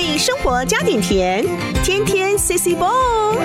为生活加点甜，天天 CC 播哦。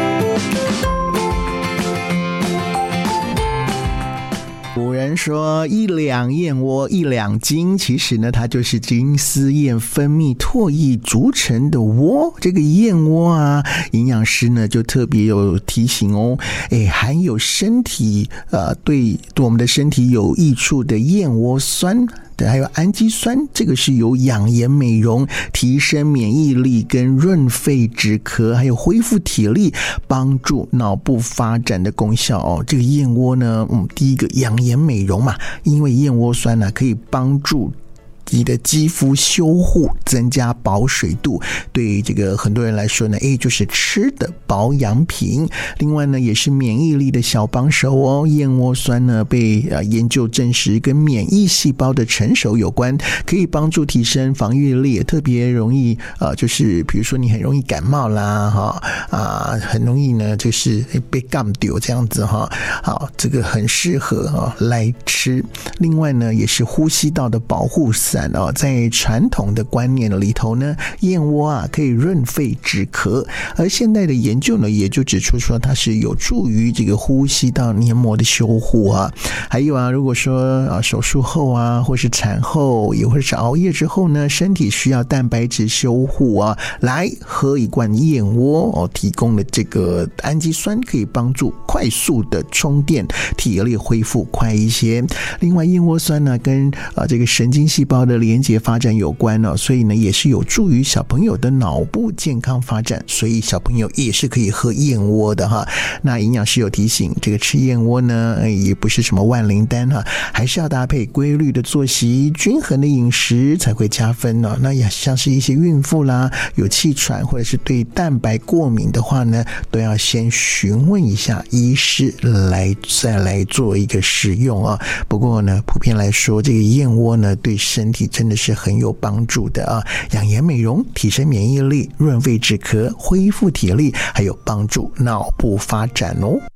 古人说一两燕窝一两金，其实呢它就是金丝燕分泌唾液筑成的窝。这个燕窝啊，营养师呢就特别有提醒哦，含有身体对我们的身体有益处的燕窝酸，还有氨基酸，这个是有养颜美容、提升免疫力跟润肺止咳，还有恢复体力、帮助脑部发展的功效哦。这个燕窝呢，第一个养颜美容嘛，因为燕窝酸呢可以帮助你的肌肤修护，增加保水度，对于这个很多人来说呢，就是吃的保养品。另外呢，也是免疫力的小帮手哦。燕窝酸呢被研究证实跟免疫细胞的成熟有关，可以帮助提升防御力，也特别容易就是比如说你很容易感冒啦很容易呢就是被感丢这样子好，这个很适合来吃。另外呢，也是呼吸道的保护伞。在传统的观念里头呢，燕窝可以润肺止咳，而现代的研究呢也就指出说它是有助于这个呼吸道黏膜的修护还有如果说手术后或是产后，也或者是熬夜之后呢，身体需要蛋白质修护来喝一罐燕窝提供的这个氨基酸可以帮助快速的充电，体力恢复快一些。另外燕窝酸呢跟这个神经细胞的连结发展有关所以呢也是有助于小朋友的脑部健康发展，所以小朋友也是可以喝燕窝的那营养师有提醒，这个吃燕窝呢也不是什么万灵丹还是要搭配规律的作息、均衡的饮食才会加分那也像是一些孕妇啦，有气喘或者是对蛋白过敏的话呢，都要先询问一下医师再来做一个使用不过呢，普遍来说，这个燕窝呢对身体真的是很有帮助的养颜美容、提升免疫力、润肺止咳、恢复体力，还有帮助脑部发展哦。